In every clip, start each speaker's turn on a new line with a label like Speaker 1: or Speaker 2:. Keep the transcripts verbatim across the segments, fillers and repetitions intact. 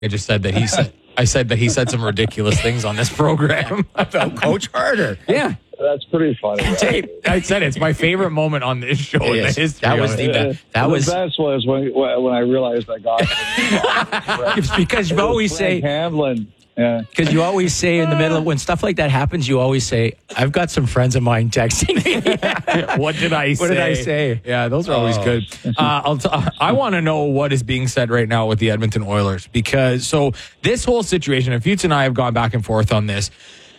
Speaker 1: I just said that he said I said that he said some ridiculous things on this program about Coach Harder. Yeah.
Speaker 2: That's pretty funny.
Speaker 1: Tape. I said it's my favorite moment on this show in the history.
Speaker 3: That was
Speaker 1: of
Speaker 3: the
Speaker 1: it.
Speaker 3: best. That
Speaker 2: the
Speaker 3: was
Speaker 2: best was when when I realized I got it.
Speaker 3: it's because you always say
Speaker 2: Hamlin. Yeah.
Speaker 3: Because you always say in the middle of when stuff like that happens, you always say, "I've got some friends of mine texting me."
Speaker 1: What did I say?
Speaker 3: What did I say?
Speaker 1: Yeah, those are always
Speaker 3: Oh.
Speaker 1: good. Uh, I'll t- I want to know what is being said right now with the Edmonton Oilers, because so this whole situation, and Fuchs and I have gone back and forth on this.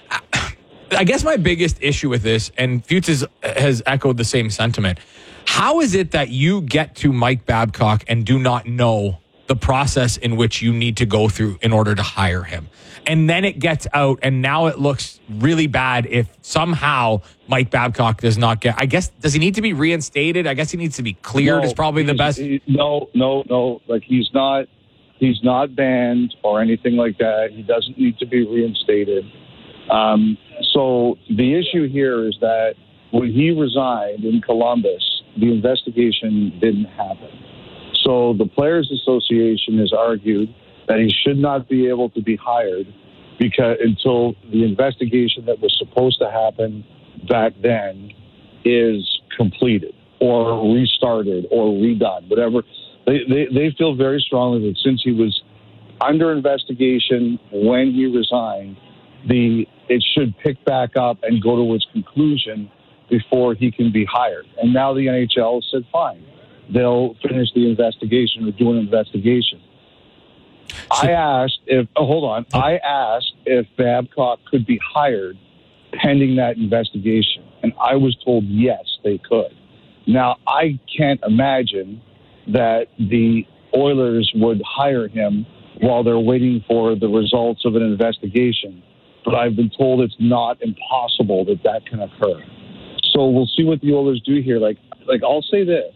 Speaker 1: I guess my biggest issue with this, and Fuchs has, has echoed the same sentiment. How is it that you get to Mike Babcock and do not know the process in which you need to go through in order to hire him? And then it gets out, and now it looks really bad if somehow Mike Babcock does not get, I guess, does he need to be reinstated? I guess he needs to be cleared
Speaker 2: No,
Speaker 1: is probably the
Speaker 2: he's-
Speaker 1: best.
Speaker 2: he- no, no, no. Like he's not, he's not banned or anything like that. He doesn't need to be reinstated. Um, so the issue here is that when he resigned in Columbus, the investigation didn't happen. So the Players Association has argued that he should not be able to be hired because until the investigation that was supposed to happen back then is completed or restarted or redone, whatever. They, they, they feel very strongly that since he was under investigation when he resigned, the it should pick back up and go to its conclusion before he can be hired. And now the N H L said, fine, they'll finish the investigation or do an investigation. I asked if, oh, hold on, I asked if Babcock could be hired pending that investigation. And I was told, yes, they could. Now, I can't imagine that the Oilers would hire him while they're waiting for the results of an investigation. But I've been told it's not impossible that that can occur. So we'll see what the Oilers do here. Like, like I'll say this.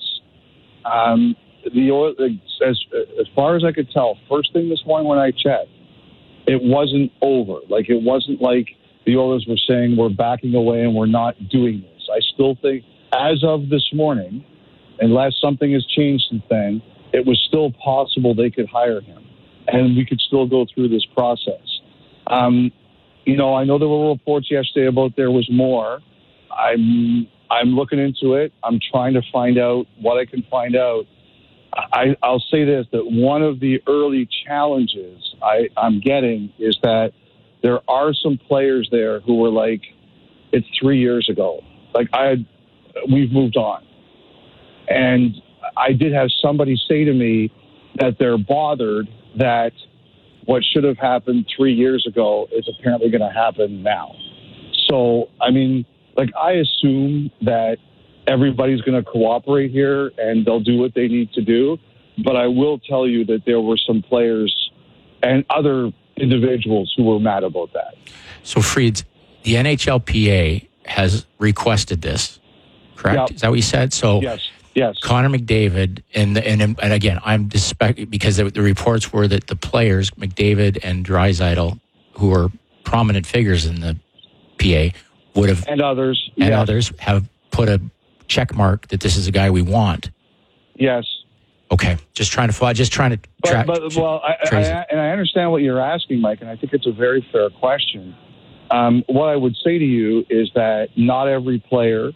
Speaker 2: Um, the Oil, as as far as I could tell, first thing this morning when I checked, it wasn't over. Like it wasn't like the Oilers were saying we're backing away and we're not doing this. I still think, as of this morning, unless something has changed since then, it was still possible they could hire him, and we could still go through this process. Um, you know, I know there were reports yesterday about there was more. I'm I'm looking into it. I'm trying to find out what I can find out. I, I'll say this, that one of the early challenges I, I'm getting is that there are some players there who were like, it's three years ago. Like, I had, we've moved on. And I did have somebody say to me that they're bothered that what should have happened three years ago is apparently going to happen now. So, I mean, like, I assume that everybody's going to cooperate here and they'll do what they need to do. But I will tell you that there were some players and other individuals who were mad about that.
Speaker 3: So, Frieds, the N H L P A has requested this, correct?
Speaker 2: Yep.
Speaker 3: Is that what you said? So,
Speaker 2: Yes, yes.
Speaker 3: Connor McDavid, and and and again, I'm suspect because the, the reports were that the players, McDavid and Draisaitl, who are prominent figures in the P A, would have
Speaker 2: And others.
Speaker 3: and
Speaker 2: yes.
Speaker 3: others have put a check mark that this is a guy we want.
Speaker 2: Yes.
Speaker 3: Okay, just trying to fly, just trying to track.
Speaker 2: But, but well, I,
Speaker 3: trace
Speaker 2: I,
Speaker 3: it.
Speaker 2: and I understand what you're asking, Mike, and I think it's a very fair question. Um, what I would say to you is that not every player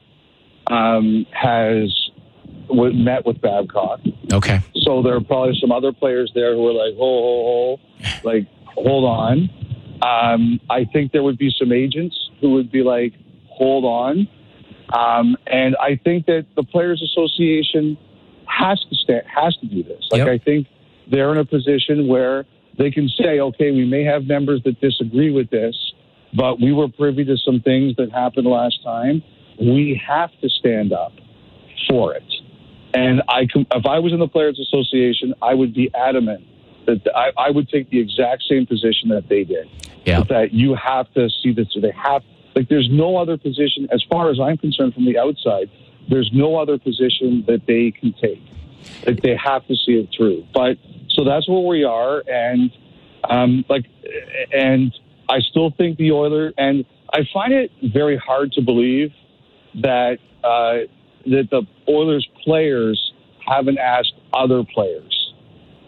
Speaker 2: um, has w- met with Babcock.
Speaker 3: Okay,
Speaker 2: So there are probably some other players there who are like, oh, oh, oh, like, hold on. Um, I think there would be some agents who would be like, hold on. Um, and I think that the Players Association has to stand, has to do this. Like,
Speaker 3: Yep.
Speaker 2: I think they're in a position where they can say, okay, we may have members that disagree with this, but we were privy to some things that happened last time. We have to stand up for it. And I, com- if I was in the Players Association, I would be adamant that I, I would take the exact same position that they did.
Speaker 3: yeah,
Speaker 2: That you have to see this. They have, like, there's no other position, as far as I'm concerned from the outside, there's no other position that they can take. Like, they have to see it through. But, so that's where we are. And, um, like, and I still think the Oilers, and I find it very hard to believe that, uh, that the Oilers players haven't asked other players.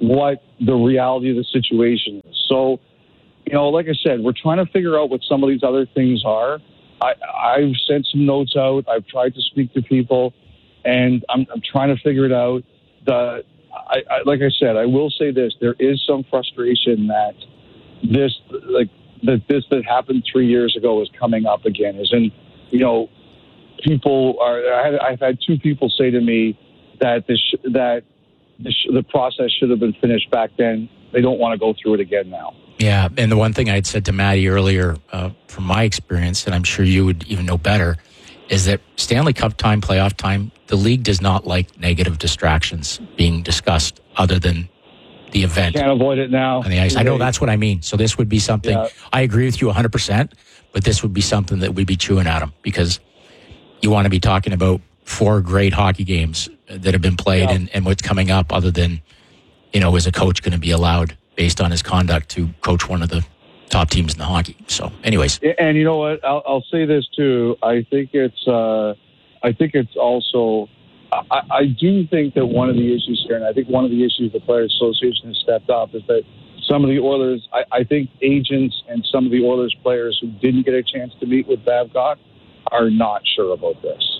Speaker 2: what the reality of the situation is. So, you know, like I said, we're trying to figure out what some of these other things are. I, I've sent some notes out. I've tried to speak to people, and I'm, I'm trying to figure it out. The, I, I, like I said, I will say this: there is some frustration that this, like that, this that happened three years ago is coming up again. Is in, you know, people are. I had, I've had two people say to me that this that this, the process should have been finished back then. They don't want to go through it again now.
Speaker 3: Yeah, and the one thing I had said to Maddie earlier, uh, from my experience, and I'm sure you would even know better, is that Stanley Cup time, playoff time, the league does not like negative distractions being discussed other than the event.
Speaker 2: Can't avoid it now.
Speaker 3: On the ice. I know that's what I mean. So this would be something, yeah. I agree with you one hundred percent, but this would be something that we'd be chewing at them, because you want to be talking about four great hockey games that have been played, yeah. and, and what's coming up other than, you know, is a coach going to be allowed, based on his conduct, to coach one of the top teams in the hockey. So anyways.
Speaker 2: And you know what? I'll, I'll say this too. I think it's, uh, I think it's also, I, I do think that one of the issues here, and I think one of the issues the Players Association has stepped up, is that some of the Oilers, I, I think agents and some of the Oilers players who didn't get a chance to meet with Babcock are not sure about this.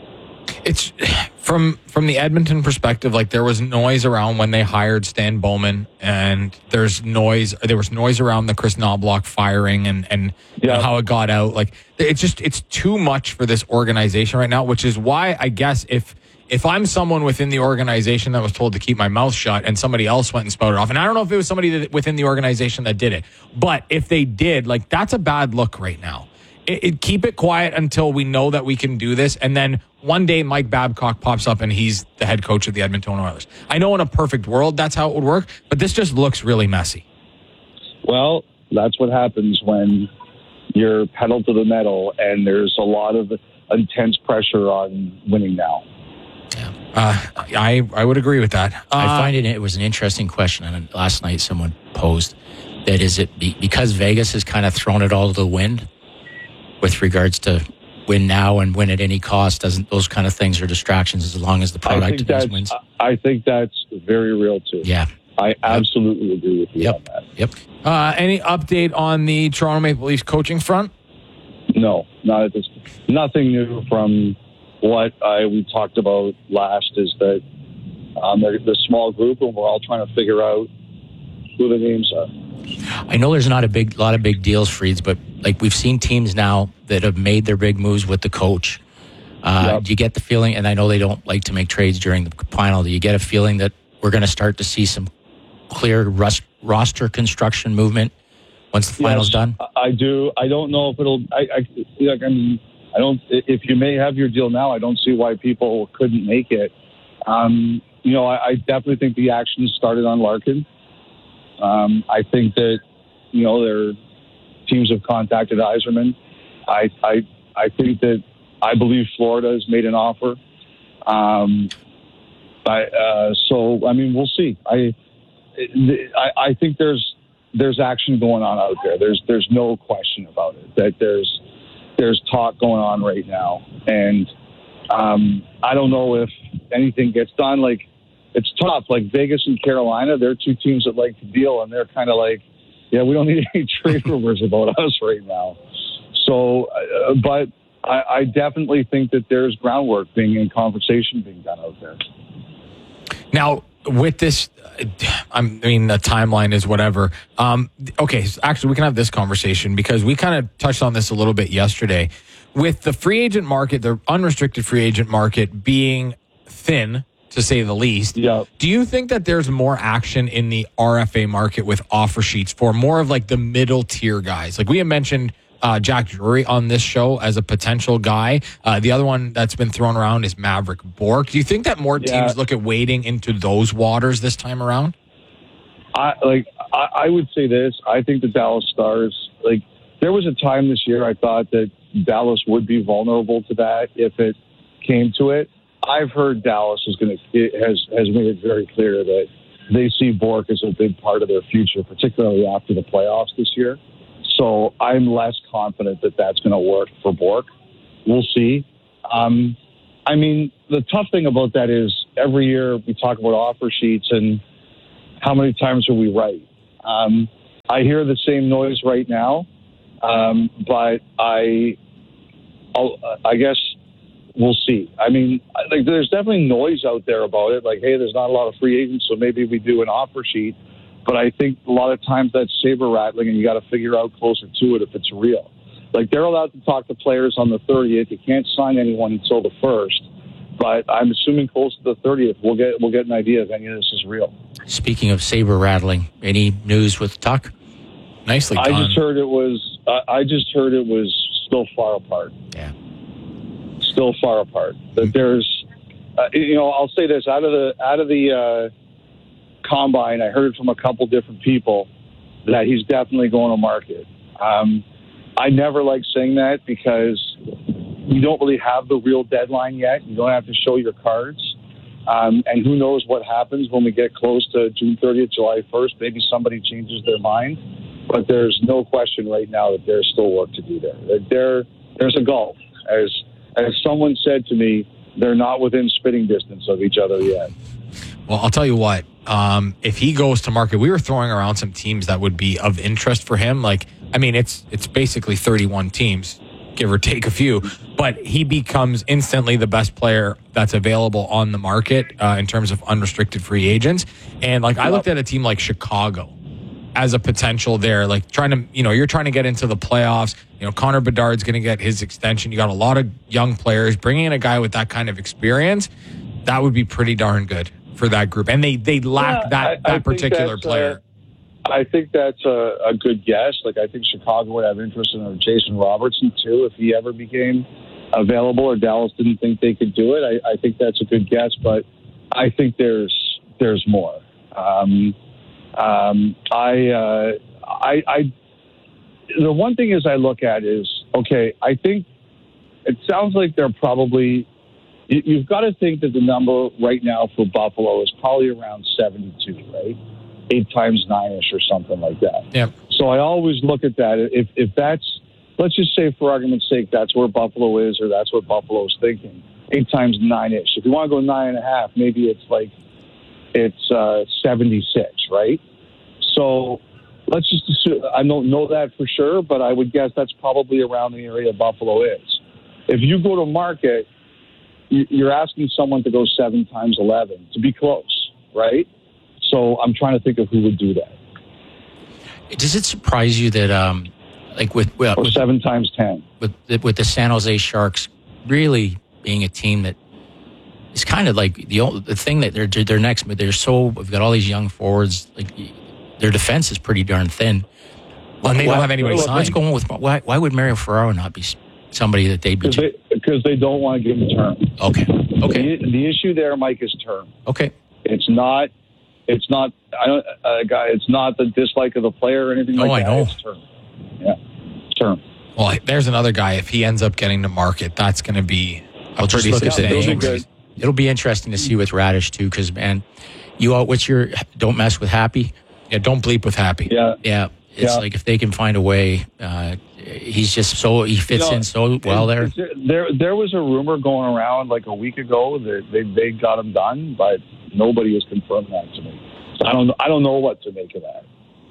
Speaker 1: It's from from the Edmonton perspective, like there was noise around when they hired Stan Bowman, and there's noise. There was noise around the Chris Knobloch firing, and and
Speaker 2: yeah.
Speaker 1: how it got out. Like it's just it's too much for this organization right now, which is why I guess if if I'm someone within the organization that was told to keep my mouth shut, and somebody else went and spouted off, and I don't know if it was somebody that, within the organization that did it, but if they did, like that's a bad look right now. It, it, keep it quiet until we know that we can do this, and then one day Mike Babcock pops up and he's the head coach of the Edmonton Oilers. I know in a perfect world that's how it would work, but this just looks really messy.
Speaker 2: Well, that's what happens when you're pedal to the metal and there's a lot of intense pressure on winning now.
Speaker 3: Yeah.
Speaker 1: Uh, I I would agree with that. Uh,
Speaker 3: I find it it was an interesting question, and last night someone posed that is it be, because Vegas has kind of thrown it all to the wind with regards to win now and win at any cost, doesn't those kind of things are distractions as long as the product wins?
Speaker 2: I think that's very real too.
Speaker 3: Yeah.
Speaker 2: I absolutely yep. agree with you
Speaker 3: yep.
Speaker 2: on that.
Speaker 3: Yep.
Speaker 1: Uh, any update on the Toronto Maple Leafs coaching front?
Speaker 2: No, not at this. Nothing new from what I we talked about last. Is that um, they're the small group, and we're all trying to figure out who the names are.
Speaker 3: I know there's not a big lot of big deals, Freeds, but like we've seen teams now that have made their big moves with the coach. Uh, yep. Do you get the feeling, and I know they don't like to make trades during the final, do you get a feeling that we're going to start to see some clear rust, roster construction movement once the final's
Speaker 2: yes,
Speaker 3: done?
Speaker 2: I do. I don't know if it'll, I, I, like, I mean, I don't, if you may have your deal now, I don't see why people couldn't make it. Um, you know, I, I definitely think the action started on Larkin. Um, I think that, you know, their teams have contacted Yzerman. I, I, I think that I believe Florida has made an offer. Um, I, uh, so, I mean, we'll see. I, I, I think there's, there's action going on out there. There's, there's no question about it that there's, there's talk going on right now. And, um, I don't know if anything gets done. Like, it's tough. Like Vegas and Carolina, they're two teams that like to deal, and they're kind of like, yeah, we don't need any trade rumors about us right now. So, uh, but I, I definitely think that there's groundwork being in conversation being done out there.
Speaker 1: Now, with this, I mean, the timeline is whatever. Um, okay, so actually, we can have this conversation because we kind of touched on this a little bit yesterday. With the free agent market, the unrestricted free agent market being thin, to say the least.
Speaker 2: Yeah.
Speaker 1: Do you think that there's more action in the R F A market with offer sheets for more of like the middle tier guys? Like we have mentioned uh, Jack Drury on this show as a potential guy. Uh, the other one that's been thrown around is Maverick Bourque. Do you think that more teams yeah. look at wading into those waters this time around?
Speaker 2: I like. I, I would say this. I think the Dallas Stars, like, there was a time this year I thought that Dallas would be vulnerable to that if it came to it. I've heard Dallas is going to has has made it very clear that they see Bourque as a big part of their future, particularly after the playoffs this year. So I'm less confident that that's going to work for Bourque. We'll see. Um, I mean, the tough thing about that is every year we talk about offer sheets, and how many times are we right? Um, I hear the same noise right now, um, but I, I'll, I guess we'll see. I mean, like, there's definitely noise out there about it. Like, hey, there's not a lot of free agents, so maybe we do an offer sheet. But I think a lot of times that's saber rattling, and you got to figure out closer to it if it's real. Like, they're allowed to talk to players on the thirtieth. You can't sign anyone until the first. But I'm assuming close to the thirtieth, we'll get we'll get an idea if any of this is real.
Speaker 3: Speaking of saber rattling, any news with Tuck?
Speaker 1: Nicely
Speaker 2: I
Speaker 1: done.
Speaker 2: just heard it was. I I just heard it was still far apart.
Speaker 3: Yeah,
Speaker 2: still far apart. That there's, uh, you know, I'll say this out of the out of the uh, combine, I heard from a couple different people that he's definitely going to market. Um, I never like saying that because you don't really have the real deadline yet. You don't have to show your cards. Um, and who knows what happens when we get close to June thirtieth, July first. Maybe somebody changes their mind. But there's no question right now that there's still work to do there. That there, there's a gulf. As, as someone said to me, they're not within spitting distance of each other yet.
Speaker 1: Well, I'll tell you what. Um, if he goes to market, we were throwing around some teams that would be of interest for him. Like, I mean, it's it's basically thirty-one teams, give or take a few. But he becomes instantly the best player that's available on the market uh, in terms of unrestricted free agents. And, like, I looked at a team like Chicago as a potential there, like trying to, you know, you're trying to get into the playoffs. You know, Connor Bedard's going to get his extension. You got a lot of young players. Bringing in a guy with that kind of experience, that would be pretty darn good for that group. And they they lack
Speaker 2: yeah,
Speaker 1: that
Speaker 2: I,
Speaker 1: that
Speaker 2: I
Speaker 1: particular player.
Speaker 2: A, I think that's a, a good guess. Like, I think Chicago would have interest in Jason Robertson too if he ever became available, or Dallas didn't think they could do it. I, I think that's a good guess, but I think there's there's more. Um, Um, I, uh, I, I, the one thing is I look at is, okay, I think it sounds like they're probably, you, you've got to think that the number right now for Buffalo is probably around seventy-two, right? Eight times nine-ish or something like that.
Speaker 1: Yeah.
Speaker 2: So I always look at that. If, if that's, let's just say for argument's sake, that's where Buffalo is, or that's what Buffalo's thinking. Eight times nine-ish. If you want to go nine and a half, maybe it's like, it's uh, seventy-six, right? So let's just assume, I don't know that for sure, but I would guess that's probably around the area Buffalo is. If you go to market, you're asking someone to go seven times eleven to be close, right? So I'm trying to think of who would do that.
Speaker 3: Does it surprise you that, um, like with, well,
Speaker 2: or
Speaker 3: with
Speaker 2: seven times ten
Speaker 3: with with the San Jose Sharks really being a team that it's kind of like the old, the thing that they're they're next, but they're so we've got all these young forwards. Like their defense is pretty darn thin.
Speaker 1: Well, and they
Speaker 3: why,
Speaker 1: don't have anybody
Speaker 3: what's
Speaker 1: signed.
Speaker 3: going with why? Why would Mario Ferraro not be somebody that they'd be?
Speaker 2: Because they, because they don't want to give him term.
Speaker 3: Okay. Okay.
Speaker 2: The, the issue there, Mike, is term.
Speaker 3: Okay.
Speaker 2: It's not. It's not. I don't. Uh, guy. It's not the dislike of the player or anything
Speaker 3: Oh,
Speaker 2: like
Speaker 3: I
Speaker 2: that.
Speaker 3: know.
Speaker 2: It's term. Yeah. It's term.
Speaker 1: Well, there's another guy. If he ends up getting to market, that's going to be a
Speaker 3: I'll just
Speaker 1: pretty
Speaker 3: look at the
Speaker 1: substantial
Speaker 3: names.
Speaker 1: increase.
Speaker 3: It'll be interesting to see with Radish too, because man, you out. What's your? Don't mess with Happy.
Speaker 1: Yeah, don't bleep with Happy.
Speaker 2: Yeah.
Speaker 3: Yeah. It's
Speaker 2: Yeah.
Speaker 3: like if they can find a way, uh, he's just so he fits
Speaker 2: You know,
Speaker 3: in so well there.
Speaker 2: There, there, there was a rumor going around like a week ago that they they got him done, but nobody has confirmed that to me. So I don't I don't know what to make of that.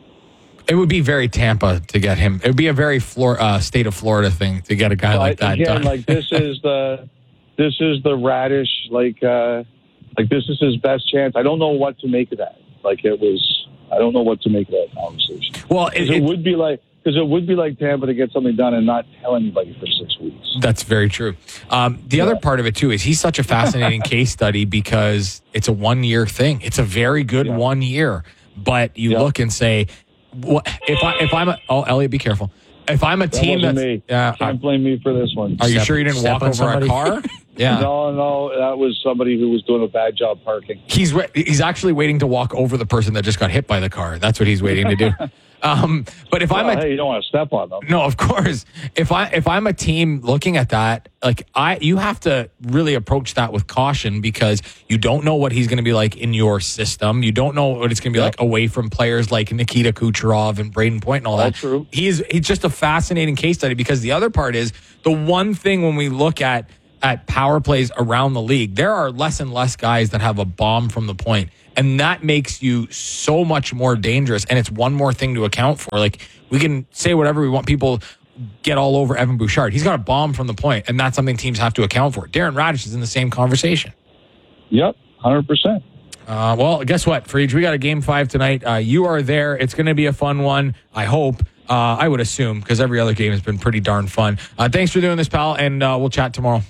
Speaker 1: It would be very Tampa to get him. It would be a very Flor- uh, state of Florida thing to get a guy
Speaker 2: But
Speaker 1: like that
Speaker 2: again,
Speaker 1: done.
Speaker 2: like this is the this is the Radish like uh, like this is his best chance. I don't know what to make of that. Like it was, I don't know what to make of that conversation.
Speaker 1: well, it,
Speaker 2: 'Cause it
Speaker 1: it-
Speaker 2: would be like because it would be like Tampa to get something done and not tell anybody for six weeks.
Speaker 1: That's very true. Um, the other part of it, too, is he's such a fascinating case study because it's a one-year thing. It's a very good
Speaker 2: Yeah.
Speaker 1: one year. But you
Speaker 2: Yeah.
Speaker 1: look and say, what, if, I, if I'm a... Oh, Elliot, be careful. If I'm a
Speaker 2: That
Speaker 1: team
Speaker 2: wasn't
Speaker 1: that's...
Speaker 2: me.
Speaker 1: Yeah,
Speaker 2: Can't blame me for this one.
Speaker 1: are you
Speaker 3: Step-
Speaker 1: sure you didn't
Speaker 3: step
Speaker 1: walk
Speaker 3: on
Speaker 1: over
Speaker 3: somebody?
Speaker 1: a car? Yeah.
Speaker 2: No, no, that was somebody who was doing a bad job parking.
Speaker 1: He's re- he's actually waiting to walk over the person that just got hit by the car. That's what he's waiting to do. Um, but if I'm
Speaker 2: Well,
Speaker 1: a...
Speaker 2: hey, you don't want to step on them.
Speaker 1: No, of course. If I if I'm a team looking at that, like I you have to really approach that with caution because you don't know what he's going to be like in your system. You don't know what it's going to be
Speaker 2: Yep.
Speaker 1: like away from players like Nikita Kucherov and Braden Point and all
Speaker 2: All
Speaker 1: that.
Speaker 2: true.
Speaker 1: He's he's just a fascinating case study because the other part is the one thing when we look at at power plays around the league, there are less and less guys that have a bomb from the point. And that makes you so much more dangerous. And it's one more thing to account for. Like, we can say whatever we want. People get all over Evan Bouchard. He's got a bomb from the point, and that's something teams have to account for. Darren Raddysh is in the same conversation.
Speaker 2: Yep, one hundred percent.
Speaker 1: Uh, well, guess what, Freege? We got a game five tonight. Uh, you are there. It's going to be a fun one, I hope. Uh, I would assume, because every other game has been pretty darn fun. Uh, thanks for doing this, pal, and uh, we'll chat tomorrow.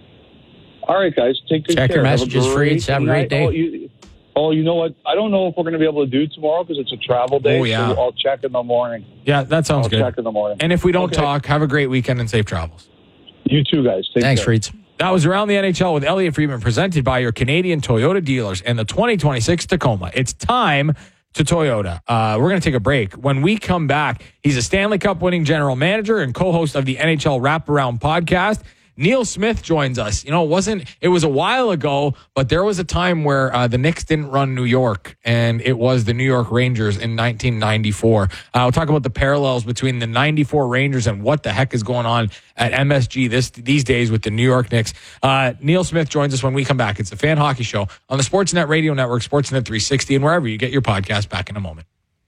Speaker 2: All right, guys. Take good
Speaker 3: Check
Speaker 2: care.
Speaker 3: your messages, Freege. Have a great day.
Speaker 2: Oh you, oh, you know what? I don't know if we're going to be able to do tomorrow because it's a travel day.
Speaker 1: Oh, yeah.
Speaker 2: So I'll check in the morning.
Speaker 1: Yeah, that sounds
Speaker 2: I'll
Speaker 1: good.
Speaker 2: check in the morning.
Speaker 1: And if we don't
Speaker 2: Okay.
Speaker 1: talk, have a great weekend and safe travels.
Speaker 2: You too, guys. Take
Speaker 3: Thanks,
Speaker 2: care.
Speaker 3: Freege.
Speaker 1: That was Around the N H L with Elliot Friedman, presented by your Canadian Toyota dealers and the twenty twenty-six Tacoma. It's time to Toyota. Uh, we're going to take a break. When we come back, he's a Stanley Cup winning general manager and co-host of the N H L Wraparound podcast. Neil Smith joins us. You know, it wasn't, it was a while ago, but there was a time where uh, the Knicks didn't run New York, and it was the New York Rangers in nineteen ninety-four. Uh, we'll talk about the parallels between the ninety-four Rangers and what the heck is going on at M S G this these days with the New York Knicks. Uh, Neil Smith joins us when we come back. It's the Fan Hockey Show on the Sportsnet Radio Network, Sportsnet three sixty, and wherever you get your podcast. Back in a moment.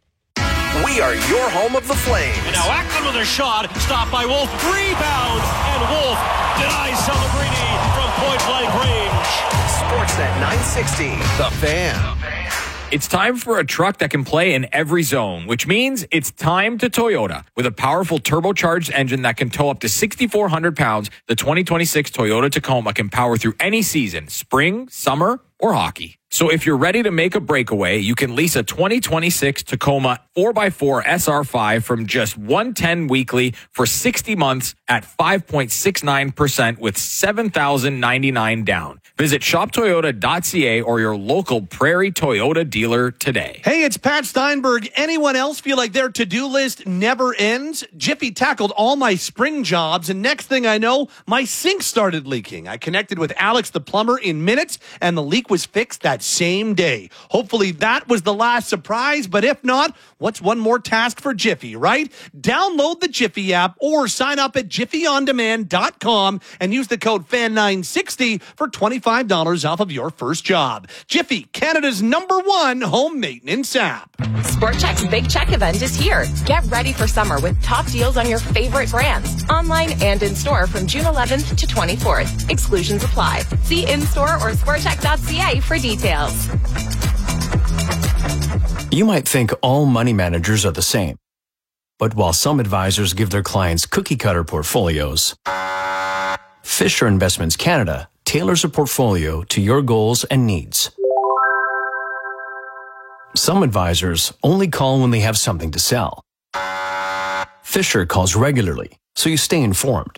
Speaker 4: We are your home of the Flames.
Speaker 5: And now Ackland with a shot, stopped by Wolf, rebound, and Wolf denies Celebrini from point-blank range.
Speaker 4: Sportsnet nine sixty, The Fan.
Speaker 1: It's time for a truck that can play in every zone, which means it's time to Toyota. With a powerful turbocharged engine that can tow up to six thousand four hundred pounds, the twenty twenty-six Toyota Tacoma can power through any season, spring, summer, or hockey. So if you're ready to make a breakaway, you can lease a twenty twenty-six Tacoma four by four S R five from just one hundred ten weekly for sixty months at five point six nine percent with seven thousand ninety-nine down. Visit shop toyota dot c a or your local Prairie Toyota dealer today.
Speaker 6: Hey, it's Pat Steinberg. Anyone else feel like their to-do list never ends? Jiffy tackled all my spring jobs, and next thing I know, my sink started leaking. I connected with Alex the plumber in minutes, and the leak was fixed that same day. Hopefully that was the last surprise, but if not, what's one more task for Jiffy, right? Download the Jiffy app or sign up at jiffy on demand dot com and use the code fan nine sixty for twenty-five dollars off of your first job. Jiffy, Canada's number one home maintenance app.
Speaker 7: Sport Chek's Big Check event is here. Get ready for summer with top deals on your favorite brands. Online and in-store from June eleventh to twenty-fourth. Exclusions apply. See in-store or sport chek dot c a for details.
Speaker 8: You might think all money managers are the same. But while some advisors give their clients cookie-cutter portfolios, Fisher Investments Canada tailors a portfolio to your goals and needs. Some advisors only call when they have something to sell. Fisher calls regularly, so you stay informed.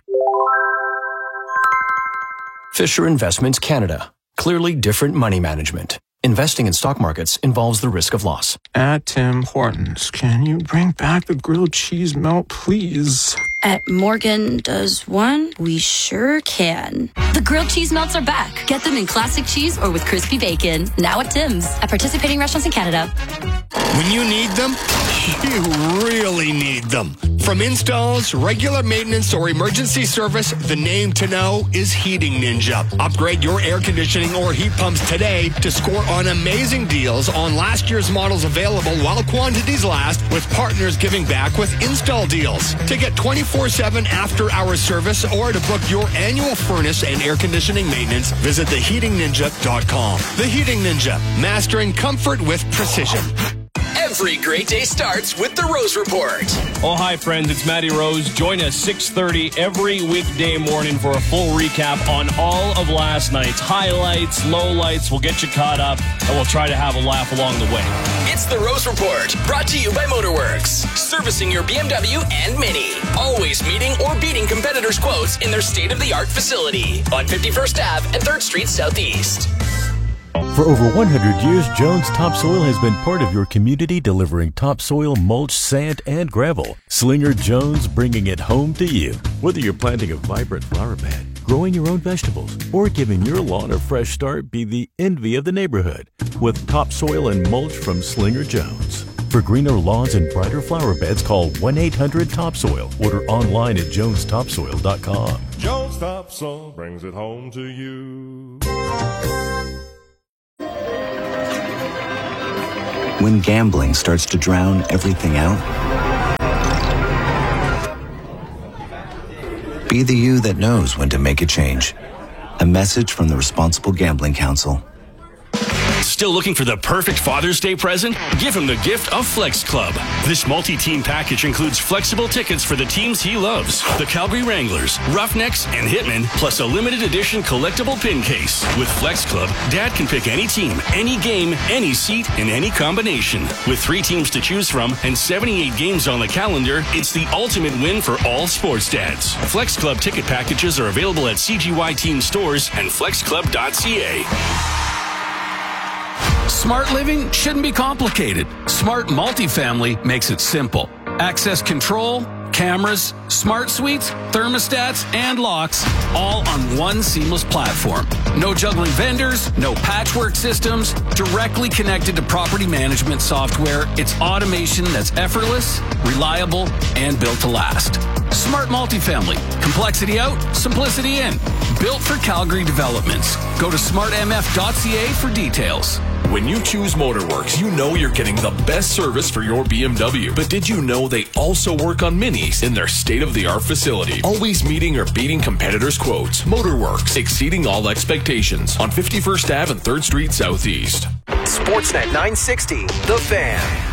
Speaker 8: Fisher Investments Canada. Clearly different money management. Investing in stock markets involves the risk of loss.
Speaker 9: At Tim Hortons, can you bring back the grilled cheese melt, please?
Speaker 10: At Morgan Does One, we sure can.
Speaker 11: The grilled cheese melts are back. Get them in classic cheese or with crispy bacon. Now at Tim's. At participating restaurants in Canada.
Speaker 12: When you need them, you really need them. From installs, regular maintenance, or emergency service, the name to know is Heating Ninja. Upgrade your air conditioning or heat pumps today to score on amazing deals on last year's models available while quantities last, with partners giving back with install deals. To get twenty-four seven after-hours service or to book your annual furnace and air conditioning maintenance, visit the heating ninja dot com. The Heating Ninja, mastering comfort with precision.
Speaker 4: Every great day starts with the Rose Report.
Speaker 5: Oh, hi, friends. It's Matty Rose. Join us six thirty every weekday morning for a full recap on all of last night's highlights, lowlights. We'll get you caught up, and we'll try to have a laugh along the way.
Speaker 4: It's the Rose Report, brought to you by Motorworks, servicing your B M W and Mini. Always meeting or beating competitors' quotes in their state-of-the-art facility on fifty-first Avenue and third Street Southeast.
Speaker 13: For over one hundred years, Jones Topsoil has been part of your community, delivering topsoil, mulch, sand, and gravel. Slinger Jones, bringing it home to you. Whether you're planting a vibrant flower bed, growing your own vegetables, or giving your lawn a fresh start, be the envy of the neighborhood with topsoil and mulch from Slinger Jones. For greener lawns and brighter flower beds, call one eight hundred topsoil. Order online at jones topsoil dot com.
Speaker 14: Jones Topsoil brings it home to you.
Speaker 15: When gambling starts to drown everything out, be the you that knows when to make a change. A message from the Responsible Gambling Council.
Speaker 16: Still looking for the perfect Father's Day present? Give him the gift of Flex Club. This multi-team package includes flexible tickets for the teams he loves. The Calgary Wranglers, Roughnecks, and Hitmen, plus a limited edition collectible pin case. With Flex Club, Dad can pick any team, any game, any seat, and any combination. With three teams to choose from and seventy-eight games on the calendar, it's the ultimate win for all sports dads. Flex Club ticket packages are available at C G Y Team stores and flex club dot c a.
Speaker 17: Smart living shouldn't be complicated. Smart multifamily makes it simple. Access control, cameras, smart suites, thermostats, and locks, all on one seamless platform. No juggling vendors, no patchwork systems, directly connected to property management software. It's automation that's effortless, reliable, and built to last. Smart multifamily. Complexity out, simplicity in. Built for Calgary developments. Go to smart m f dot c a for details.
Speaker 18: When you choose Motorworks, you know you're getting the best service for your B M W. But did you know they also work on minis in their state-of-the-art facility, always meeting or beating competitors' quotes? Motorworks, exceeding all expectations on fifty-first Avenue and third Street Southeast.
Speaker 19: Sportsnet nine sixty, The Fan.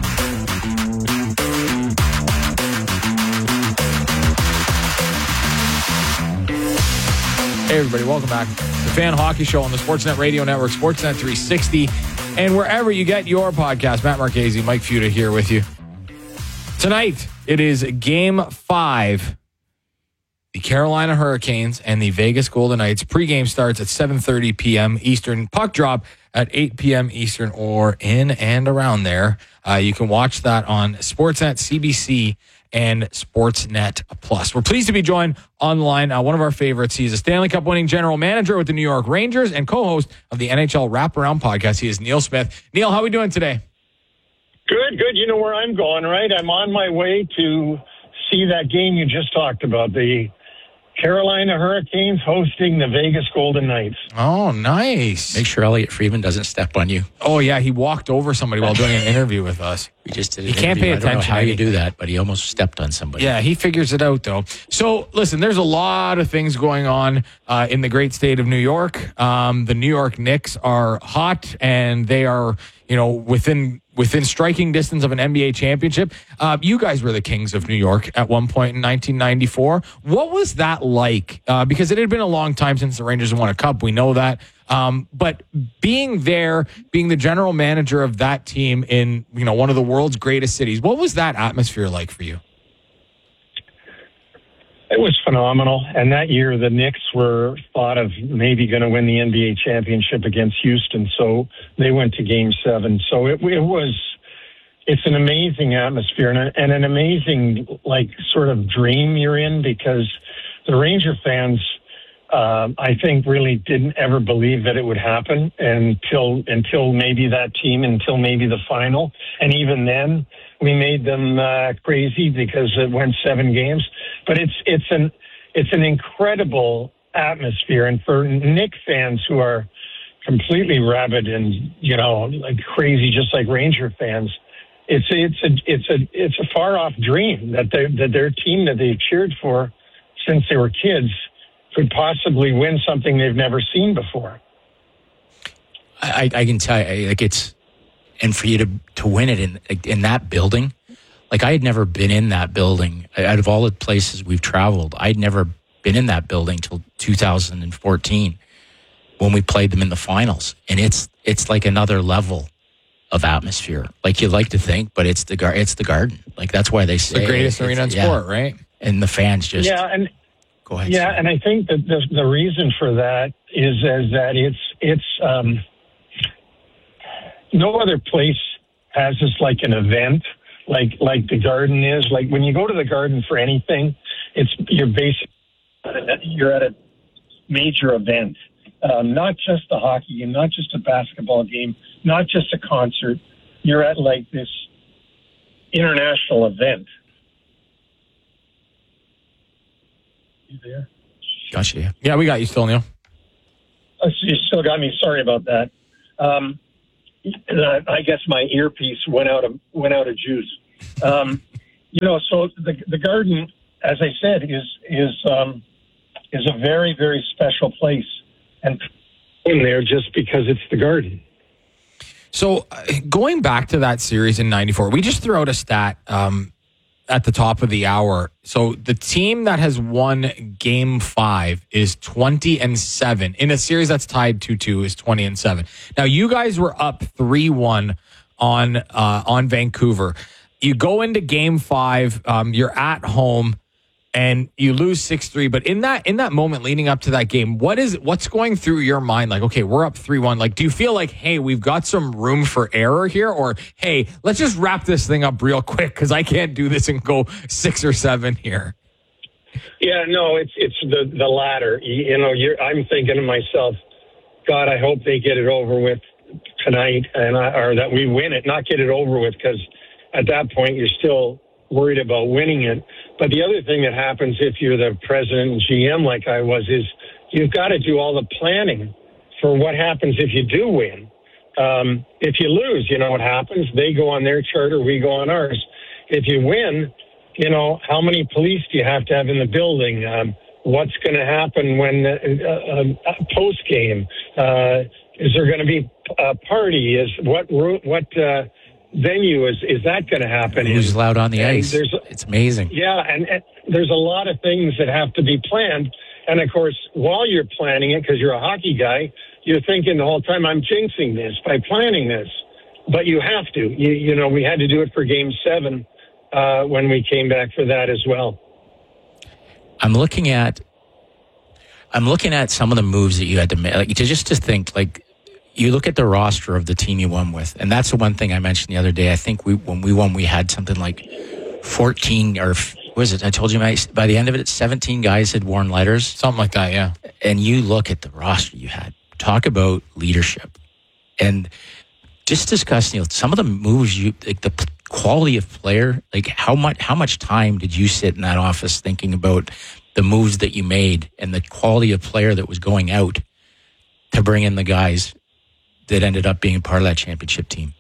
Speaker 1: Hey, everybody, welcome back. The Fan Hockey Show on the Sportsnet Radio Network, Sportsnet three sixty, and wherever you get your podcast. Matt Marchese, Mike Futa here with you. Tonight, it is Game five. The Carolina Hurricanes and the Vegas Golden Knights. Pregame starts at seven thirty p.m. Eastern. Puck drop at eight p.m. Eastern or in and around there. Uh, you can watch that on Sportsnet, C B C, and Sportsnet Plus. We're pleased to be joined online. Uh, one of our favorites. He's a Stanley Cup winning general manager with the New York Rangers and co-host of the N H L Wraparound podcast. He is Neil Smith. Neil, how are we doing today?
Speaker 20: Good, good. You know where I'm going, right? I'm on my way to see that game you just talked about, the Carolina Hurricanes hosting the Vegas Golden Knights.
Speaker 1: Oh, nice.
Speaker 3: Make sure Elliot Friedman doesn't step on you.
Speaker 1: Oh, yeah. He walked over somebody while doing an interview with us.
Speaker 3: We just did an
Speaker 1: He can't
Speaker 3: interview.
Speaker 1: pay
Speaker 3: I don't know
Speaker 1: attention.
Speaker 3: how you do that, but he almost stepped on somebody.
Speaker 1: Yeah, he figures it out, though. So, listen, there's a lot of things going on uh, in the great state of New York. Um, the New York Knicks are hot, and they are, you know, within within striking distance of an N B A championship. Uh, you guys were the Kings of New York at one point in nineteen ninety-four. What was that like? Uh, because it had been a long time since the Rangers won a cup. We know that. Um, but being there, being the general manager of that team in, you know, one of the world's greatest cities, what was that atmosphere like for you?
Speaker 20: It was phenomenal. And that year, the Knicks were thought of maybe going to win the N B A championship against Houston. So they went to game seven. So it, it was, it's an amazing atmosphere and, a, and an amazing, like, sort of dream you're in, because the Ranger fans, uh, I think, really didn't ever believe that it would happen until, until maybe that team, until maybe the final. And even then, we made them uh, crazy because it went seven games. But it's it's an it's an incredible atmosphere, and for Knick fans who are completely rabid and, you know, like crazy, just like Ranger fans, it's it's a it's a it's a far off dream that they, that their team that they've cheered for since they were kids could possibly win something they've never seen before.
Speaker 3: I, I can tell you, like, it's, and for you to, to win it in in that building, like, I had never been in that building. Out of all the places we've traveled, I'd never been in that building till two thousand fourteen when we played them in the finals. And it's it's like another level of atmosphere. Like, you like to think, but it's the gar- it's the Garden. Like, that's why they say
Speaker 1: the greatest
Speaker 3: it,
Speaker 1: arena in
Speaker 3: yeah.
Speaker 1: sport, right?
Speaker 3: And the fans just
Speaker 20: yeah, and
Speaker 3: go ahead.
Speaker 20: Yeah, and I think that the the reason for that is is that it's it's um, no other place has this like an event like like the Garden is. Like, when you go to the Garden for anything, it's you're basically you're at a major event, um, not just a hockey game, not just a basketball game, not just a concert. You're at like this international event. You there?
Speaker 3: Gotcha. Yeah.
Speaker 1: yeah, we got you still, Neil.
Speaker 20: Oh, so you still got me. Sorry about that. Um, uh, I guess my earpiece went out of went out of juice. Um, you know, so the the Garden, as I said, is is um, is a very very special place, and in there just because it's the Garden.
Speaker 1: So uh, going back to that series in ninety-four, we just threw out a stat um, at the top of the hour. So the team that has won game five is twenty and seven. In a series that's tied two two is twenty and seven. Now, you guys were up three one on uh, on Vancouver. You go into game five, um, you're at home, and you lose six three. But in that in that moment leading up to that game, what is what's going through your mind? Like, okay, we're up three one. Like, do you feel like, hey, we've got some room for error here? Or, hey, let's just wrap this thing up real quick because I can't do this and go six or seven here?
Speaker 20: Yeah, no, it's it's the, the latter. You, you know, you're, I'm thinking to myself, God, I hope they get it over with tonight, and I, or that we win it, not get it over with, because at that point you're still worried about winning it. But the other thing that happens if you're the president and G M like I was is you've got to do all the planning for what happens if you do win. Um, if you lose, you know what happens. They go on their charter, we go on ours. If you win, you know, how many police do you have to have in the building? Um, what's going to happen when uh, uh, post-game? Uh, is there going to be a party? Is what what uh, venue is is that going to happen?
Speaker 3: Who's allowed on the
Speaker 20: and
Speaker 3: ice? It's amazing.
Speaker 20: Yeah, and, and there's a lot of things that have to be planned. And, of course, while you're planning it, because you're a hockey guy, you're thinking the whole time, I'm jinxing this by planning this. But you have to. You, you know, we had to do it for Game seven uh, when we came back for that as well.
Speaker 3: I'm looking at I'm looking at some of the moves that you had to make. Like, to just to think, like, you look at the roster of the team you won with, and that's the one thing I mentioned the other day. I think we when we won, we had something like fourteen or what was it? I told you my, by the end of it, seventeen guys had worn letters,
Speaker 1: something like that. Yeah.
Speaker 3: And you look at the roster you had. Talk about leadership, and just discuss, Neil, some of the moves you like, the quality of player. Like, how much how much time did you sit in that office thinking about the moves that you made and the quality of player that was going out to bring in the guys that ended up being part of that championship team?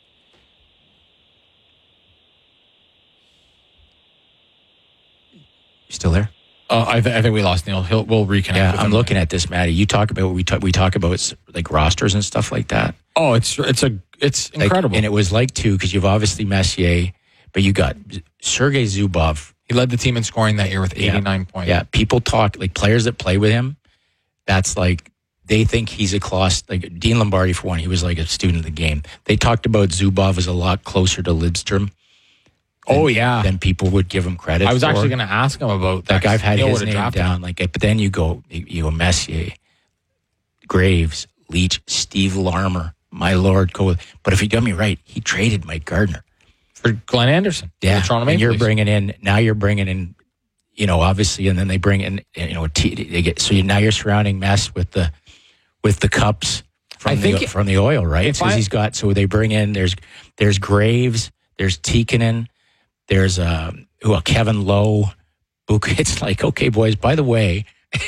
Speaker 3: You still there?
Speaker 1: Uh, I, th- I think we lost Neil. He'll, we'll reconnect.
Speaker 3: Yeah,
Speaker 1: with
Speaker 3: I'm
Speaker 1: him.
Speaker 3: looking at this, Matty. You talk about we talk we talk about like rosters and stuff like that.
Speaker 1: Oh, it's it's a it's incredible,
Speaker 3: like, and it was like two because you've obviously Messier, but you got Sergei Zubov.
Speaker 1: He led the team in scoring that year with eighty-nine
Speaker 3: yeah.
Speaker 1: points.
Speaker 3: Yeah, people talk like players that play with him. That's like they think he's a class. Like Dean Lombardi, for one, he was like a student of the game. They talked about Zubov as a lot closer to Lidstrom.
Speaker 1: Oh yeah,
Speaker 3: then people would give him credit.
Speaker 1: I was
Speaker 3: for.
Speaker 1: actually going to ask him about that.
Speaker 3: Like I've had
Speaker 1: Neil
Speaker 3: his name down. Him. Like, but then you go, you go Messier, Graves, Leach, Steve Larmer, my Lord. Go with, but if you got me right, he traded Mike Gardner
Speaker 1: for Glenn Anderson.
Speaker 3: Yeah,
Speaker 1: the Toronto Maple
Speaker 3: and you're
Speaker 1: Leafs.
Speaker 3: bringing in now. You're bringing in, you know, obviously, and then they bring in, you know, t- they get so you, now you're surrounding Mess with the with the cups from
Speaker 1: I
Speaker 3: the
Speaker 1: think
Speaker 3: from the oil, right? Because he's got so they bring in there's there's Graves, there's Tikkanen. There's uh, well, Kevin Lowe. It's like, okay, boys, by the way,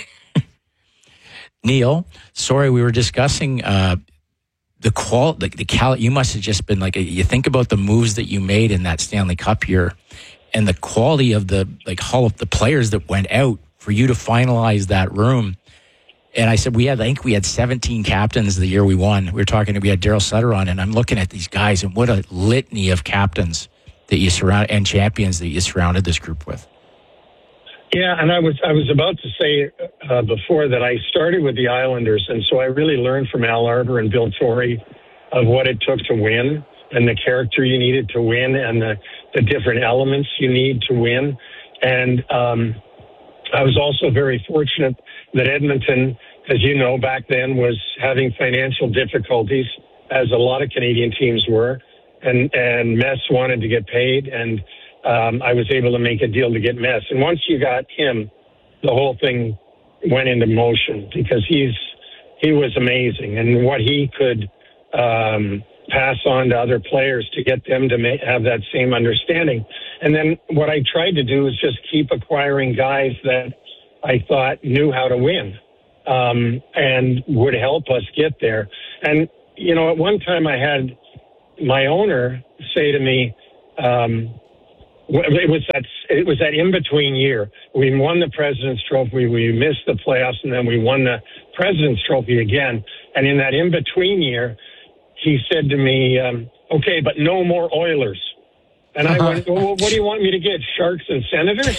Speaker 3: Neil, sorry, we were discussing uh, the qual, the, the cal. You must have just been like, a, you think about the moves that you made in that Stanley Cup year and the quality of the, like, all of the players that went out for you to finalize that room. And I said, we had, I think we had seventeen captains the year we won. We were talking, we had Daryl Sutter on, and I'm looking at these guys, and what a litany of captains that you surround and champions that you surrounded this group with.
Speaker 20: Yeah, and I was I was about to say uh, before that I started with the Islanders, and so I really learned from Al Arbour and Bill Torrey of what it took to win and the character you needed to win and the, the different elements you need to win. And um, I was also very fortunate that Edmonton, as you know, back then was having financial difficulties, as a lot of Canadian teams were. And, and Mess wanted to get paid, and um, I was able to make a deal to get Mess. And once you got him, the whole thing went into motion because he's he was amazing, and what he could um, pass on to other players to get them to ma- have that same understanding. And then what I tried to do is just keep acquiring guys that I thought knew how to win um, and would help us get there. And you know, at one time I had my owner say to me, um, it was that it was that in between year. We won the President's Trophy, we missed the playoffs, and then we won the President's Trophy again. And in that in between year, he said to me, um, "Okay, but no more Oilers." And I went, well, "What do you want me to get? Sharks and Senators?"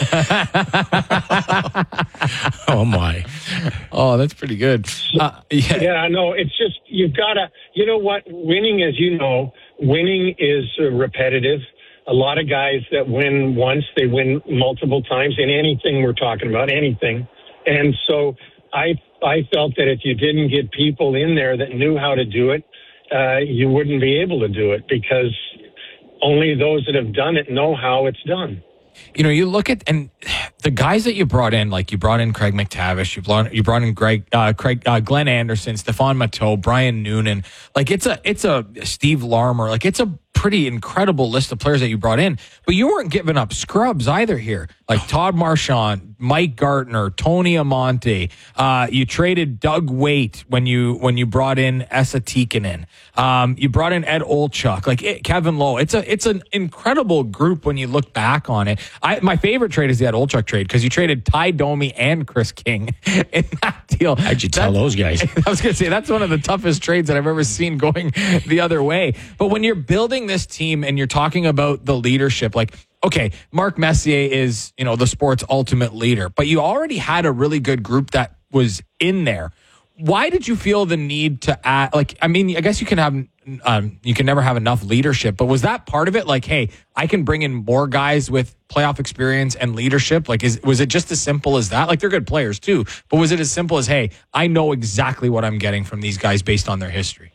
Speaker 3: Oh my!
Speaker 1: Oh, that's pretty good. Uh,
Speaker 20: yeah. yeah, no, it's just you've got to. You know what? Winning, as you know, winning is uh, repetitive. A lot of guys that win once, they win multiple times in anything we're talking about, anything. And so I I felt that if you didn't get people in there that knew how to do it, uh, you wouldn't be able to do it because only those that have done it know how it's done.
Speaker 1: You know, you look at and the guys that you brought in, like you brought in Craig McTavish, you brought you brought in Greg, uh, Craig, uh, Glenn Anderson, Stephane Matteau, Brian Noonan. Like it's a it's a Steve Larmer. Like it's a pretty incredible list of players that you brought in. But you weren't giving up scrubs either here. Like Todd Marchand, Mike Gartner, Tony Amonte. Uh, you traded Doug Waite when you when you brought in Esa Tikkanen. Um, you brought in Ed Olchuk, like it, Kevin Lowe. It's a it's an incredible group when you look back on it. I, my favorite trade is the Ed Olchuk trade because you traded Ty Domi and Chris King in that deal.
Speaker 3: How'd you tell those guys?
Speaker 1: I was going to say that's one of the toughest trades that I've ever seen going the other way. But when you're building this team and you're talking about the leadership, like, okay, Mark Messier is, you know, the sport's ultimate leader, but you already had a really good group that was in there. Why did you feel the need to add, like, I mean, I guess you can have, um, you can never have enough leadership, but was that part of it? Like, hey, I can bring in more guys with playoff experience and leadership. Like, is, was it just as simple as that? Like, they're good players too, but was it as simple as, hey, I know exactly what I'm getting from these guys based on their history?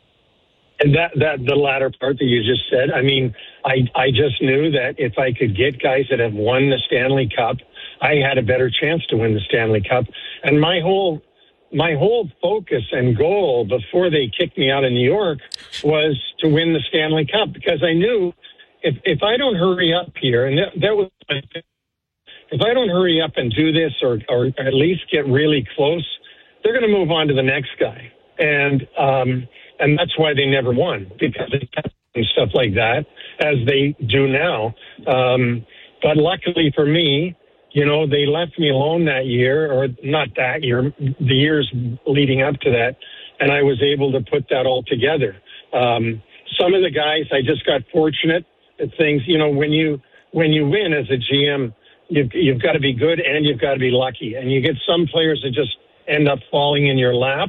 Speaker 20: And that, that the latter part that you just said, I mean, I, I just knew that if I could get guys that have won the Stanley Cup, I had a better chance to win the Stanley Cup. And my whole my whole focus and goal before they kicked me out of New York was to win the Stanley Cup, because I knew if if I don't hurry up here, and that, that was if I don't hurry up and do this or or at least get really close, they're going to move on to the next guy. And um, and that's why they never won, because they kept doing stuff like that, as they do now. Um, but luckily for me, you know, they left me alone that year, or not that year, the years leading up to that, and I was able to put that all together. Um, some of the guys, I just got fortunate at things. You know, when you when you win as a G M, you've, you've got to be good and you've got to be lucky. And you get some players that just end up falling in your lap.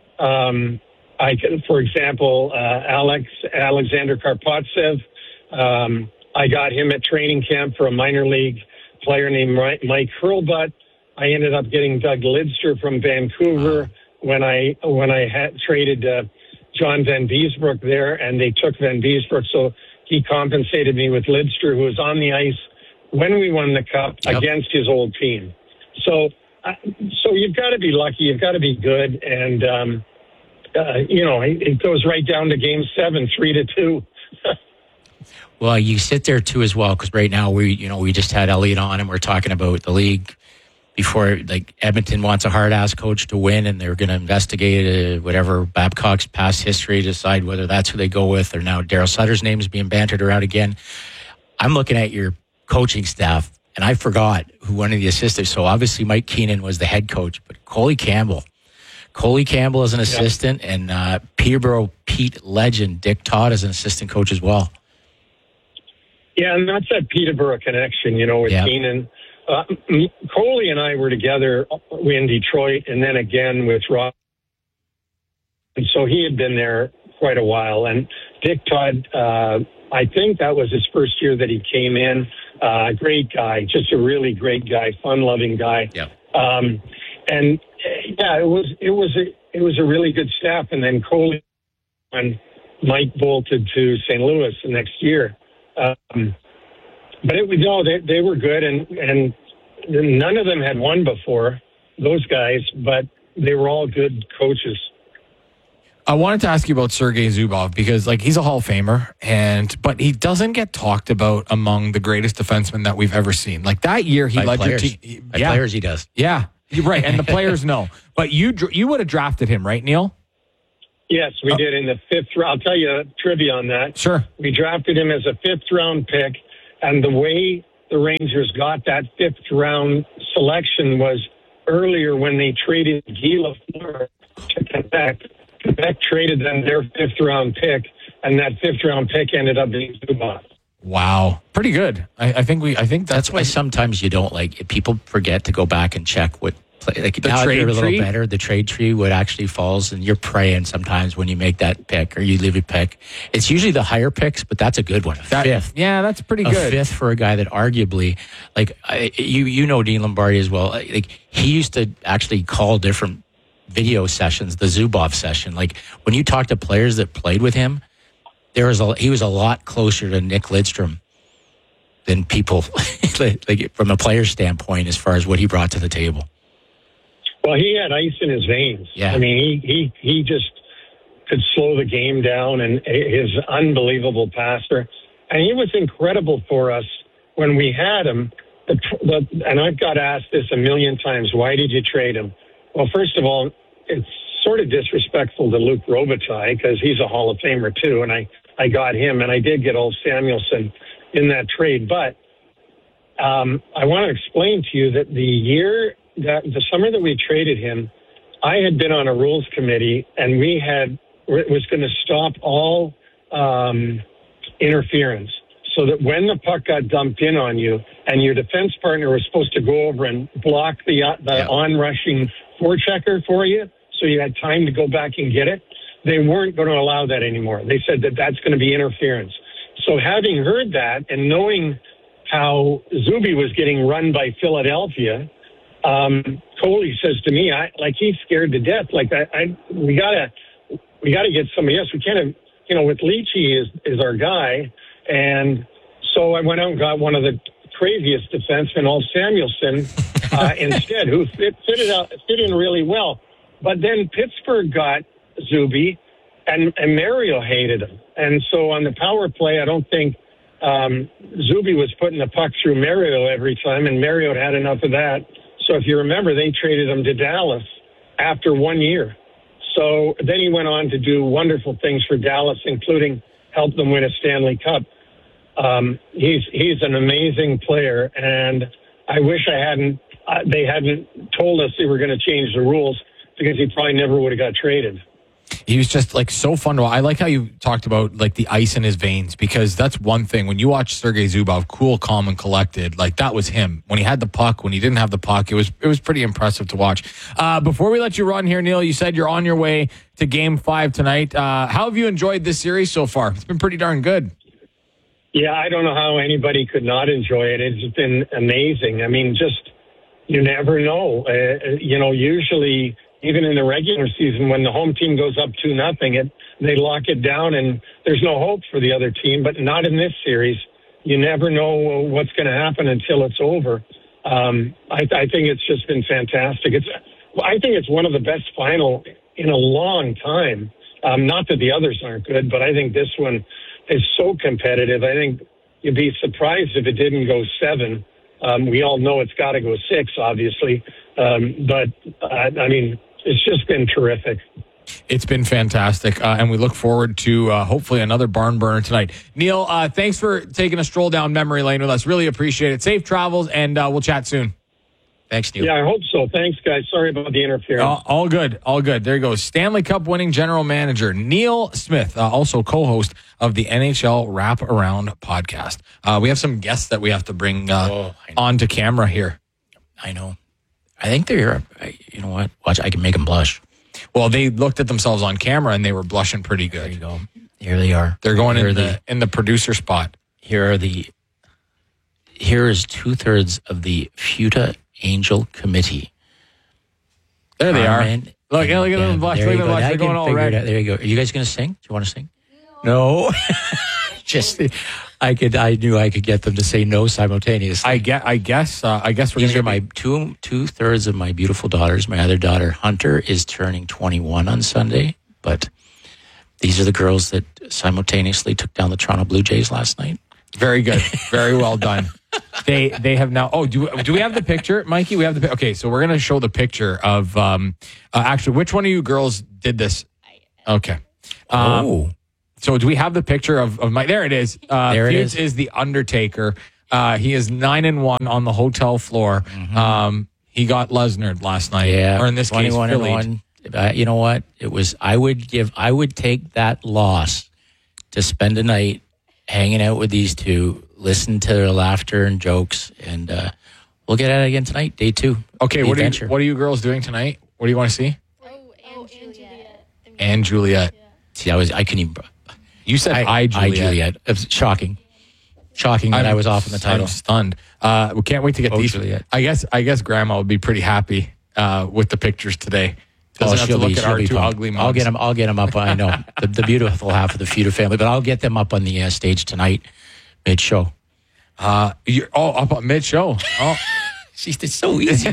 Speaker 20: Um, I can, for example, uh, Alex Alexander Karpovtsev. Um, I got him at training camp for a minor league player named Mike Hurlbutt. I ended up getting Doug Lidster from Vancouver when I when I had traded uh, John Van Beesbrook there, and they took Van Beesbrook, so he compensated me with Lidster, who was on the ice when we won the Cup yep. against his old team. So, uh, so you've got to be lucky, you've got to be good, and um, uh, you know it, it goes right down to Game Seven, three to two.
Speaker 3: Well, you sit there too as well, because right now we, you know, we just had Elliot on and we're talking about the league before. Like Edmonton wants a hard ass coach to win, and they're going to investigate uh, whatever Babcock's past history, decide whether that's who they go with, or now Daryl Sutter's name is being bantered around again. I'm looking at your coaching staff, and I forgot who one of the assistants. So obviously Mike Keenan was the head coach, but Coley Campbell. Coley Campbell is an assistant, yeah. and uh, Peterborough Pete legend Dick Todd is an assistant coach as well.
Speaker 20: Yeah, and that's that Peterborough connection, you know, with yeah. Keenan. Uh, Coley and I were together in Detroit, and then again with Rob. And so he had been there quite a while. And Dick Todd, uh, I think that was his first year that he came in. Uh, great guy, just a really great guy, fun-loving guy.
Speaker 3: Yeah. Um,
Speaker 20: and yeah, it was it was a it was a really good staff. And then Coley and Mike bolted to Saint Louis the next year. Um, but it was no, they they were good, and and none of them had won before, those guys, but they were all good coaches.
Speaker 1: I wanted to ask you about Sergei Zubov, because like he's a Hall of Famer, and but he doesn't get talked about among the greatest defensemen that we've ever seen. Like that year, he
Speaker 3: By
Speaker 1: led
Speaker 3: players.
Speaker 1: your team.
Speaker 3: By
Speaker 1: Yeah,
Speaker 3: players he does.
Speaker 1: Yeah, you're right, and the players know. But you you would have drafted him, right, Neil?
Speaker 20: Yes, we
Speaker 1: Oh.
Speaker 20: did in the fifth round. I'll tell you a trivia on that.
Speaker 1: Sure.
Speaker 20: We drafted him as a fifth round pick, and the way the Rangers got that fifth round selection was earlier when they traded Guy Lafleur to Quebec. Quebec traded them their fifth round pick, and that fifth round pick ended up being Zubov.
Speaker 1: Wow, pretty good. I, I think we. I think that's,
Speaker 3: That's why sometimes you don't like people forget to go back and check what play. Like
Speaker 1: The
Speaker 3: now
Speaker 1: trade
Speaker 3: you're a little
Speaker 1: tree?
Speaker 3: better. The trade tree, what actually falls, and you're praying sometimes when you make that pick or you leave a pick. It's usually the higher picks, but that's a good one. A
Speaker 1: That-
Speaker 3: fifth.
Speaker 1: Yeah, that's pretty
Speaker 3: A
Speaker 1: good.
Speaker 3: fifth for a guy that arguably, like I, you, you know Dean Lombardi as well. Like he used to actually call different video sessions, the Zubov session. Like when you talk to players that played with him, there was a he was a lot closer to Nick Lidstrom than people like from a player standpoint as far as what he brought to the table.
Speaker 20: Well, he had ice in his veins.
Speaker 3: Yeah.
Speaker 20: I mean, he, he, he just could slow the game down, and his unbelievable passer. And he was incredible for us when we had him. The, the, and I've got asked this a million times, why did you trade him? Well, first of all, it's sort of disrespectful to Luke Robitaille because he's a Hall of Famer too, and I, I got him, and I did get Old Samuelson in that trade. But um, I want to explain to you that the year, that the summer that we traded him, I had been on a rules committee, and we had it was going to stop all um, interference, so that when the puck got dumped in on you, and your defense partner was supposed to go over and block the uh, the
Speaker 3: Yeah.
Speaker 20: on-rushing forechecker for you, so you had time to go back and get it. They weren't going to allow that anymore. They said that that's going to be interference. So having heard that and knowing how Zuby was getting run by Philadelphia, um, Coley says to me, I like he's scared to death. Like I, I we gotta we gotta get somebody else. We can't have, you know, with Leachy is is our guy, and so I went out and got one of the craziest defensemen, Old Samuelson, uh, instead, who fit fitted out fit in really well. But then Pittsburgh got Zuby, and, and Mario hated him. And so on the power play, I don't think um, Zuby was putting the puck through Mario every time, and Mario had enough of that. So if you remember, they traded him to Dallas after one year. So then he went on to do wonderful things for Dallas, including help them win a Stanley Cup. Um, he's he's an amazing player, and I wish I hadn't uh, they hadn't told us they were going to change the rules, because he probably never would have got traded.
Speaker 1: He was just like so fun to watch. I like how you talked about like the ice in his veins, because that's one thing. When you watch Sergei Zubov, cool, calm, and collected, like that was him. When he had the puck, when he didn't have the puck, it was it was pretty impressive to watch. Uh, before we let you run here, Neil, you said you're on your way to Game Five tonight. Uh, how have you enjoyed this series so far? It's been pretty darn good.
Speaker 20: Yeah, I don't know how anybody could not enjoy it. It's been amazing. I mean, just you never know. Uh, you know, usually, even in the regular season, when the home team goes up two nothing, it they lock it down, and there's no hope for the other team. But not in this series. You never know what's going to happen until it's over. Um, I, I think it's just been fantastic. It's, I think it's one of the best final in a long time. Um, not that the others aren't good, but I think this one is so competitive. I think you'd be surprised if it didn't go seven. Um, we all know it's got to go six, obviously. Um, but, uh, I mean, it's just been terrific.
Speaker 1: It's been fantastic, uh, and we look forward to uh, hopefully another barn burner tonight. Neil, uh, thanks for taking a stroll down memory lane with us. Really appreciate it. Safe travels, and uh, we'll chat soon. Thanks, Neil.
Speaker 20: Yeah, I hope so. Thanks, guys. Sorry about the interference.
Speaker 1: All, all good. All good. There you go. Stanley Cup winning general manager Neil Smith, uh, also co-host of the N H L Wrap Around podcast. Uh, we have some guests that we have to bring uh,
Speaker 3: Oh,
Speaker 1: onto camera here.
Speaker 3: I know. I think they're, you know what? Watch, I can make them blush.
Speaker 1: Well, they looked at themselves on camera and they were blushing pretty good.
Speaker 3: There you go. Here they are.
Speaker 1: They're going
Speaker 3: Here
Speaker 1: in
Speaker 3: are
Speaker 1: the in the producer spot.
Speaker 3: Here are the, here is two thirds of the Futa Angel Committee.
Speaker 1: There they
Speaker 3: Carmen
Speaker 1: are. Look, look at them blush.
Speaker 3: There
Speaker 1: Look
Speaker 3: you
Speaker 1: at them
Speaker 3: go.
Speaker 1: blush.
Speaker 3: Now
Speaker 1: They're
Speaker 3: you can
Speaker 1: going all
Speaker 3: figure
Speaker 1: red.
Speaker 3: it out. There you go. Are you guys going to sing? Do you want to sing? No. Just, I could. I knew I could get them to say no simultaneously.
Speaker 1: I get. I guess. Uh, I guess we're
Speaker 3: These
Speaker 1: gonna
Speaker 3: are my two two thirds of my beautiful daughters. My other daughter, Hunter, is turning twenty-one on Sunday. But these are the girls that simultaneously took down the Toronto Blue Jays last night.
Speaker 1: Very good. Very well done. They they have now. Oh, do do we have the picture, Mikey? We have the. pi- Okay, so we're gonna show the picture of. Um, uh, actually, which one of you girls did this? Okay. Um,
Speaker 3: oh.
Speaker 1: So do we have the picture of, of Mike? There it is. Uh,
Speaker 3: There it
Speaker 1: Feuds
Speaker 3: is.
Speaker 1: is the Undertaker. Uh, he is nine and one on the hotel floor.
Speaker 3: Mm-hmm.
Speaker 1: Um, he got Lesnar last night.
Speaker 3: Yeah.
Speaker 1: Or in this case,
Speaker 3: twenty-one and
Speaker 1: Philly.
Speaker 3: one. Uh, you know what? It was, I would give, I would take that loss to spend a night hanging out with these two, listen to their laughter and jokes, and uh, we'll get at it again tonight, day two.
Speaker 1: Okay,
Speaker 3: The
Speaker 1: what are, you,
Speaker 3: adventure.
Speaker 1: what are you girls doing tonight? What do you want to see? And Juliet.
Speaker 3: See, I was, I couldn't even.
Speaker 1: You said I, Juliet.
Speaker 3: I, Juliet. It was shocking. Shocking that
Speaker 1: I'm-
Speaker 3: I was off in the title.
Speaker 1: I'm stunned. Uh, we can't wait to get
Speaker 3: Oh,
Speaker 1: these.
Speaker 3: Juliet.
Speaker 1: I guess I guess Grandma would be pretty happy uh, with the pictures today. Doesn't have to
Speaker 3: she'll
Speaker 1: look
Speaker 3: be-
Speaker 1: at
Speaker 3: she'll
Speaker 1: our
Speaker 3: be
Speaker 1: two
Speaker 3: pumped.
Speaker 1: ugly moms.
Speaker 3: I'll get them. I'll get them up. I know the, the beautiful half of the Feud family, but I'll get them up on the uh, stage tonight, mid show.
Speaker 1: Uh, you're, oh, up on mid show. Oh,
Speaker 3: she's it's so easy.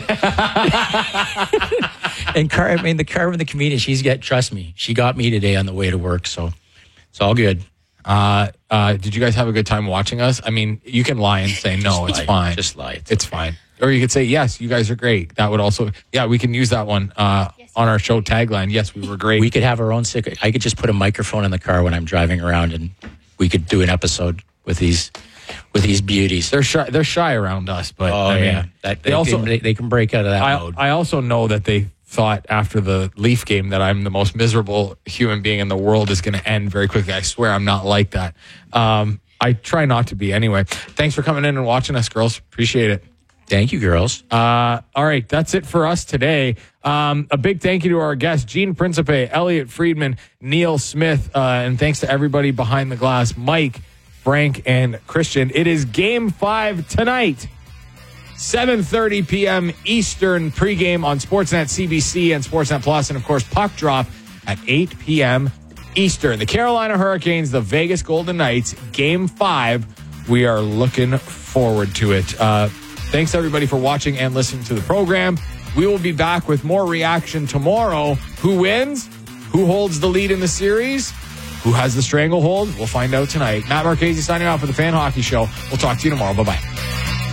Speaker 3: And Car, I mean, the Carmen, the comedian, she's got. Trust me, she got me today on the way to work, so it's all good.
Speaker 1: Uh, uh, did you guys have a good time watching us? I mean, you can lie and say no,
Speaker 3: Just
Speaker 1: it's
Speaker 3: lie.
Speaker 1: fine.
Speaker 3: Just lie. It's
Speaker 1: It's fine. Or you could say yes, you guys are great. That would also, yeah, we can use that one uh, on our show tagline. Yes, we were great.
Speaker 3: We could have our own sick. I could just put a microphone in the car when I'm driving around, and we could do an episode with these with these beauties.
Speaker 1: They're shy. They're shy around us, but
Speaker 3: Oh
Speaker 1: I mean,
Speaker 3: yeah, that,
Speaker 1: they
Speaker 3: they,
Speaker 1: also
Speaker 3: they, they can break out of that
Speaker 1: I,
Speaker 3: mode.
Speaker 1: I also know that they thought after the Leaf game that I'm the most miserable human being in the world is going to end very quickly. I swear I'm not like that. Um, I try not to be anyway. Thanks for coming in and watching us, girls. Appreciate it.
Speaker 3: Thank you, girls.
Speaker 1: Uh, all right, that's it for us today. Um, a big thank you to our guests, Gene Principe, Elliot Friedman, Neil Smith, uh, and thanks to everybody behind the glass, Mike, Frank, and Christian. It is Game five tonight, seven thirty p.m. Eastern, pregame on Sportsnet C B C and Sportsnet Plus, and, of course, Puck Drop at eight p.m. Eastern. The Carolina Hurricanes, the Vegas Golden Knights, Game five. We are looking forward to it. Uh, thanks, everybody, for watching and listening to the program. We will be back with more reaction tomorrow. Who wins? Who holds the lead in the series? Who has the stranglehold? We'll find out tonight. Matt Marchese signing off for the Fan Hockey Show. We'll talk to you tomorrow. Bye-bye.